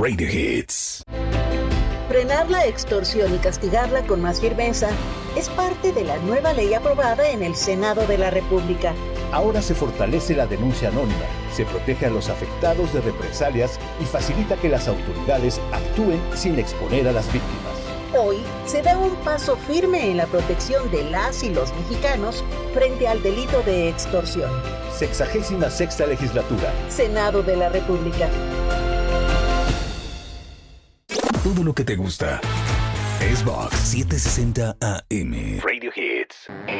Radio Hits. Frenar la extorsión y castigarla con más firmeza es parte de la nueva ley aprobada en el Senado de la República. Ahora se fortalece la denuncia anónima, se protege a los afectados de represalias y facilita que las autoridades actúen sin exponer a las víctimas. Hoy se da un paso firme en la protección de las y los mexicanos frente al delito de extorsión. 66ª Legislatura. Senado de la República. Todo lo que te gusta es Vox 760 AM. Radio Hits.